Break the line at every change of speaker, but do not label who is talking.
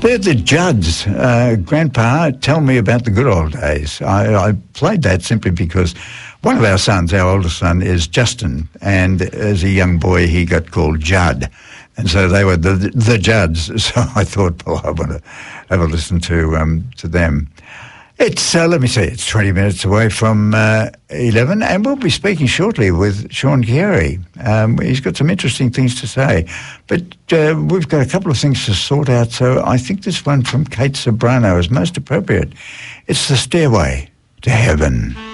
They're the Judds. Grandpa, tell me about the good old days. I played that simply because one of our sons, our oldest son, is Justin, and as a young boy he got called Judd. And so they were the Judds. So I thought, well, I want to have a listen to them. It's, let me see, it's 20 minutes away from 11, and we'll be speaking shortly with Sean Carey. He's got some interesting things to say. But we've got a couple of things to sort out, so I think this one from Kate Sobrano is most appropriate. It's The Stairway to Heaven.